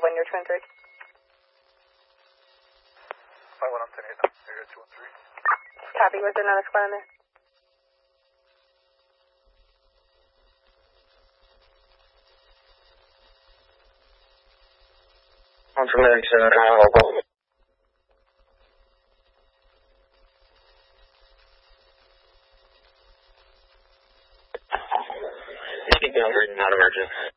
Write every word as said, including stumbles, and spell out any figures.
one, you're two one three. five one, I'm ten eight, area two one three. Copy, was there another squad in there? I'm from ninety-seven, uh, local. Not emergent.